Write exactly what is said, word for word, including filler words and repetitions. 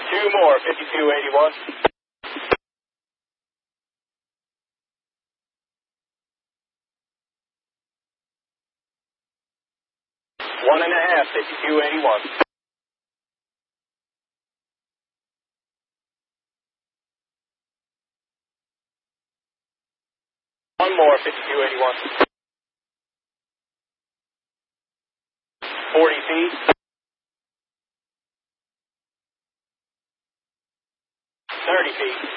Two more, fifty-two eighty-one. One and a half, fifty-two eighty-one. One more, fifty-two eighty-one. forty feet. thirty feet.